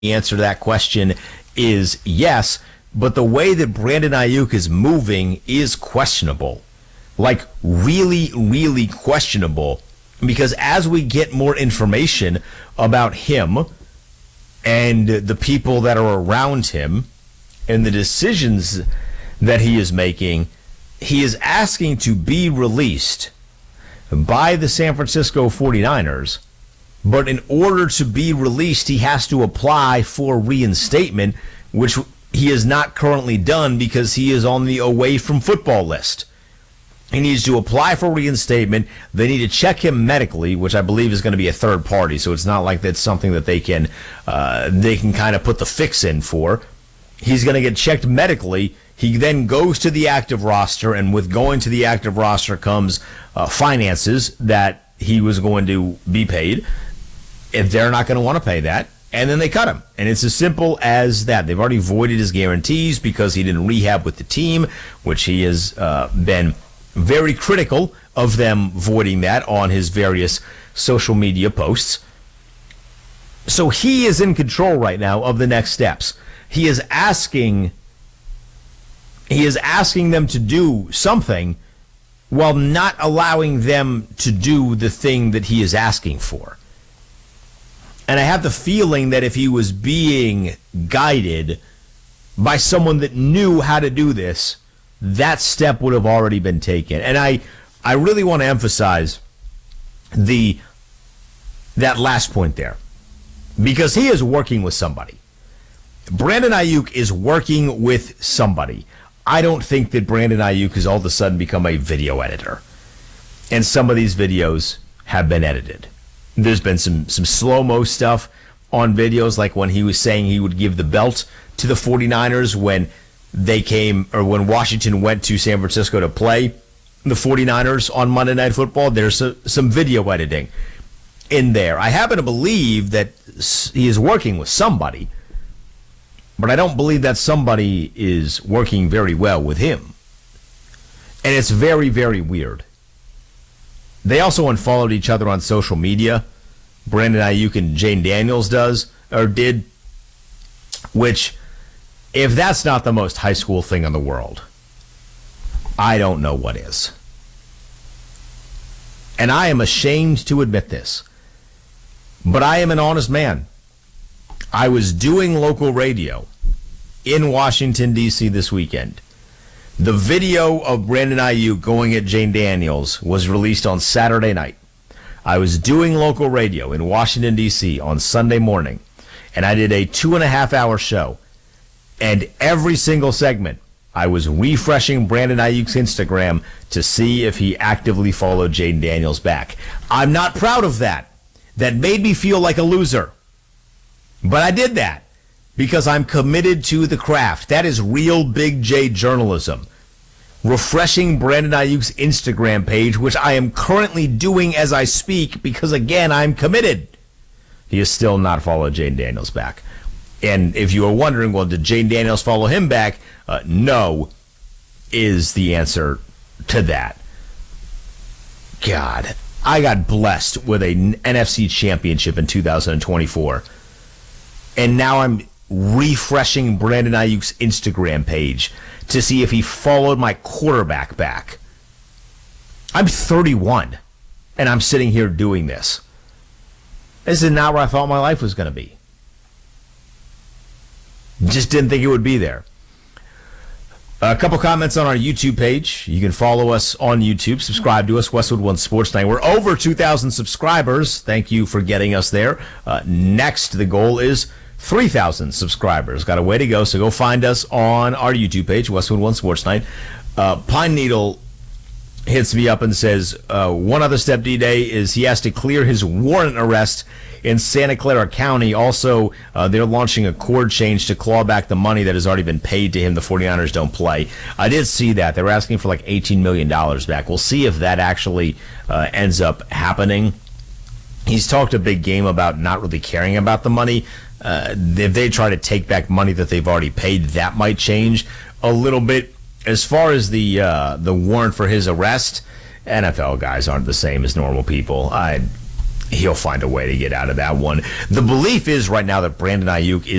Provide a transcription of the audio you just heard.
The answer to that question is yes, but the way that Brandon Ayuk is moving is questionable. Like, really, really questionable. Because as we get more information about him and the people that are around him and the decisions that he is making, he is asking to be released by the San Francisco 49ers. But in order to be released, he has to apply for reinstatement, which he has not currently done because he is on the away from football list. He needs to apply for reinstatement. They need to check him medically, which I believe is going to be a third party. So it's not like that's something that they can kind of put the fix in for. He's going to get checked medically. He then goes to the active roster, and with going to the active roster comes finances that he was going to be paid. If they're not going to want to pay that, and then they cut him. And it's as simple as that. They've already voided his guarantees because he didn't rehab with the team, which he has been very critical of them voiding that on his various social media posts. So he is in control right now of the next steps. He is asking them to do something while not allowing them to do the thing that he is asking for. And I have the feeling that if he was being guided by someone that knew how to do this, that step would have already been taken. And I really want to emphasize that last point there, because he is working with somebody. Brandon Ayuk is working with somebody. I don't think that Brandon Ayuk has all of a sudden become a video editor. And some of these videos have been edited. There's been some slow-mo stuff on videos, like when he was saying he would give the belt to the 49ers when they came, or when Washington went to San Francisco to play the 49ers on Monday Night Football. There's some video editing in there. I happen to believe that he is working with somebody, but I don't believe that somebody is working very well with him. And it's very, very weird. They also unfollowed each other on social media. Brandon Ayuk and Jane Daniels did, which, if that's not the most high school thing in the world, I don't know what is. And I am ashamed to admit this, but I am an honest man. I was doing local radio in Washington, D.C. this weekend. The video of Brandon Ayuk going at Jane Daniels was released on Saturday night. I was doing local radio in Washington, D.C. on Sunday morning, and I did a 2.5-hour show. And every single segment, I was refreshing Brandon Ayuk's Instagram to see if he actively followed Jane Daniels back. I'm not proud of that. That made me feel like a loser. But I did that because I'm committed to the craft. That is real Big J journalism. Refreshing Brandon Ayuk's Instagram page, which I am currently doing as I speak because, again, I'm committed. He has still not followed Jane Daniels back. And if you are wondering, well, did Jane Daniels follow him back? No is the answer to that. God, I got blessed with an NFC championship in 2024. And now I'm refreshing Brandon Ayuk's Instagram page to see if he followed my quarterback back. I'm 31, and I'm sitting here doing this. This is not where I thought my life was going to be. Just didn't think it would be there. A couple comments on our YouTube page. You can follow us on YouTube. Subscribe to us, Westwood One Sports Night. We're over 2,000 subscribers. Thank you for getting us there. Next, the goal is 3,000 subscribers. Got a way to go, so go find us on our YouTube page, Westwood One Sports Night. Pine Needle hits me up and says, one other step, D-Day, is he has to clear his warrant arrest in Santa Clara County. Also, they're launching a court change to claw back the money that has already been paid to him. The 49ers don't play. I did see that. They were asking for like $18 million back. We'll see if that actually ends up happening. He's talked a big game about not really caring about the money. If they try to take back money that they've already paid, that might change a little bit. As far as the warrant for his arrest, NFL guys aren't the same as normal people. he'll find a way to get out of that one. The belief is right now that Brandon Ayuk is